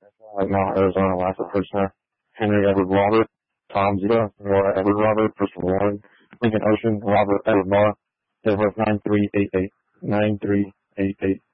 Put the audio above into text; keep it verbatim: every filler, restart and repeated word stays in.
Right now, Arizona, last person, Henry Edward Robert, Tom Zita, Nora Edward Robert, Christopher Warren, Lincoln Ocean, Robert Edward Moore, Date of birth nine three eight eight, nine three eight eight.